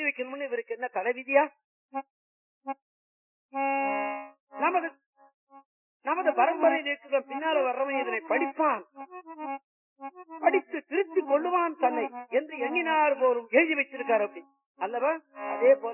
வைக்கணும்னு இவருக்கு என்ன தலைவிதியா? நமது பரம்பரையில் இருக்கிற பின்னால வர்றவன் இதனை படிப்பான், படித்து திருத்திக் கொள்ளுவான் தன்னை என்று எண்ணினார் போலும் எழுதி வச்சிருக்காரு அப்படி அல்லவா? அதே போல